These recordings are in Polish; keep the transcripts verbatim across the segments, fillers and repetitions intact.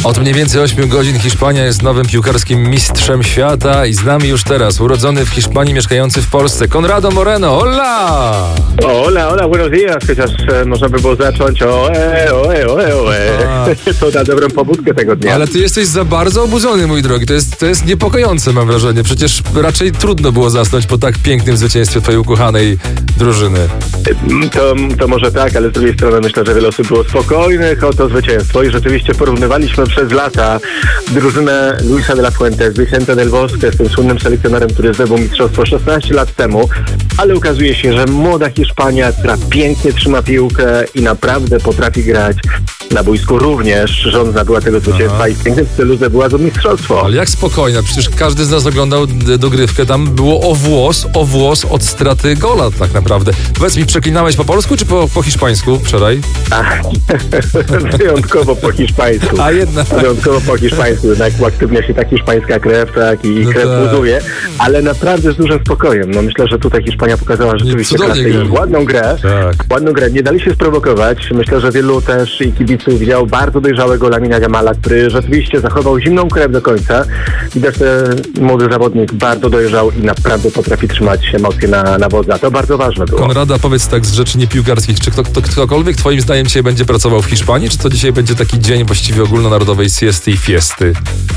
Od mniej więcej ośmiu godzin Hiszpania jest nowym piłkarskim mistrzem świata i z nami już teraz urodzony w Hiszpanii, mieszkający w Polsce Conrado Moreno. Hola! Hola, hola, buenos días. Chociaż e, można by było zacząć o e, o e, o e, o e. To na dobrą pobudkę tego dnia. Ale ty jesteś za bardzo obudzony, mój drogi. To jest, to jest niepokojące, mam wrażenie. Przecież raczej trudno było zasnąć po tak pięknym zwycięstwie twojej ukochanej drużyny. To, to może tak, ale z drugiej strony myślę, że wiele osób było spokojnych o to zwycięstwo i rzeczywiście porównywaliśmy przez lata drużynę Luisa de la Fuente z Vicente del Bosque, z tym słynnym selekcjonerem, który zdobył mistrzostwo szesnaście lat temu, ale okazuje się, że młoda Hiszpania, która pięknie trzyma piłkę i naprawdę potrafi grać na boisku również, żądna była tego zwycięstwa. Aha. I w pięknym stylu zdobyła to mistrzostwo. Ale jak spokojna, przecież każdy z nas oglądał d- dogrywkę, tam było o włos, o włos od straty gola tak naprawdę. Powiedz mi, przeklinałeś po polsku czy po, po hiszpańsku wczoraj? Ach, wyjątkowo po hiszpańsku. A jednak. Wyjątkowo po hiszpańsku, jednak uaktywnia się tak hiszpańska krew, tak, i no krew tak. buduje, ale naprawdę z dużym spokojem. No myślę, że tutaj Hiszpania pokazała rzeczywiście klasę i ładną grę. Tak. Ładną grę, nie dali się sprowokować. Myślę, że wielu też i kibiców widział bardzo dojrzałego Lamina Yamala, który rzeczywiście zachował zimną krew do końca. Widać, że młody zawodnik bardzo dojrzał i naprawdę potrafi trzymać się mocniej na, na wodza. To bardzo ważne było. Konrada, powiedz tak z rzeczy niepiłkarskich, czy kto, kto, ktokolwiek twoim zdaniem dzisiaj będzie pracował w Hiszpanii, czy to dzisiaj będzie taki dzień właściwie ogólnonarodowej siesty i fiesty?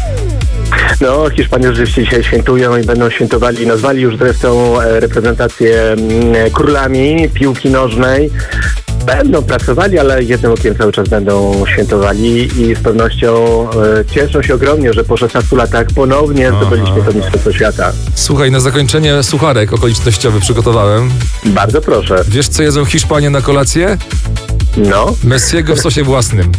No, Hiszpanie rzeczywiście dzisiaj świętują i będą świętowali, nazwali już zresztą reprezentację królami piłki nożnej. Będą pracowali, ale jednym okiem cały czas będą świętowali i z pewnością e, cieszą się ogromnie, że po szesnastu latach ponownie zdobyliśmy to mistrzostwo świata. Słuchaj, na zakończenie sucharek okolicznościowy przygotowałem. Bardzo proszę. Wiesz, co jedzą Hiszpanie na kolację? No. Messiego w sosie własnym.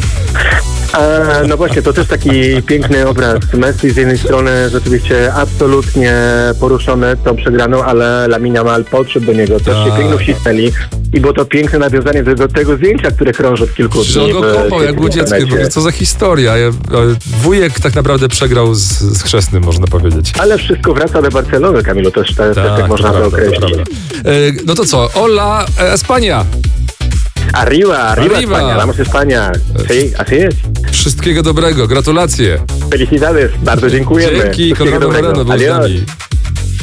A, no właśnie, to też taki piękny obraz. Messi z jednej strony rzeczywiście absolutnie poruszony tą przegraną, ale Lamine Yamal podszedł do niego, też się pięknie wcisnęli i było to piękne nawiązanie do tego zdjęcia, które krąży od kilku Że dni. on go kopał, jak był dzieckiem. Co za historia. Wujek tak naprawdę przegrał z, z chrzestnym, można powiedzieć. Ale wszystko wraca do Barcelony, Kamilu, też, też tak, tak można to określić. To e, no to co? Hola, España! Arriba, arriba, Arriba. España, vamos España. Sí, así es. Wszystkiego dobrego, gratulacje. Felicidades, bardzo dziękujemy. Dzięki, Conrado Moreno był z nami.